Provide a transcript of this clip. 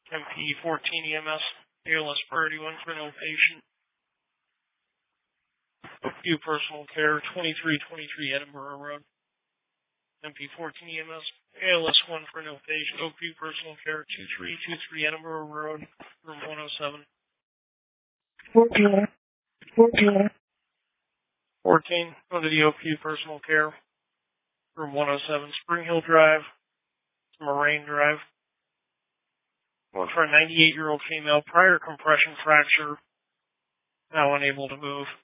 MP14 EMS, ALS priority 1 for no patient. Oakview Personal Care, 2323 Edinburgh Road. MP14 EMS, ALS 1 for no patient. Oakview Personal Care, 2323 Edinburgh Road, room 107. 14, go to the Oakview Personal Care, room 107, Spring Hill Drive, Moraine Drive. One for a 98-year-old female, prior compression fracture, now unable to move.